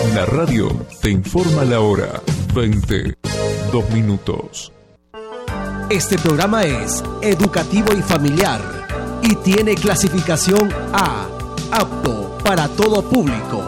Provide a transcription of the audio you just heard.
La radio te informa la hora. 22 minutos. Este programa es educativo y familiar y tiene clasificación A, apto para todo público.